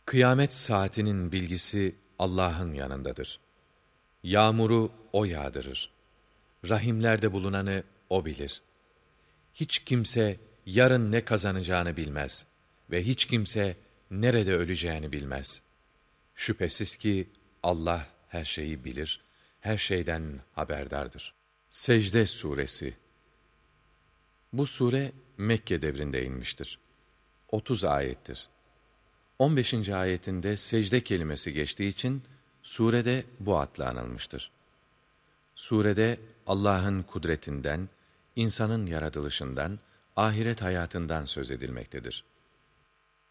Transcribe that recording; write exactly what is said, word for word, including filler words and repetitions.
Kıyamet saatinin bilgisi Allah'ın yanındadır. Yağmuru O yağdırır. Rahimlerde bulunanı O bilir. Hiç kimse yarın ne kazanacağını bilmez ve hiç kimse nerede öleceğini bilmez. Şüphesiz ki Allah her şeyi bilir, her şeyden haberdardır. Secde Suresi. Bu sure Mekke devrinde inmiştir. otuz ayettir. on beşinci ayetinde secde kelimesi geçtiği için surede bu adla anılmıştır. Surede Allah'ın kudretinden, insanın yaratılışından, ahiret hayatından söz edilmektedir.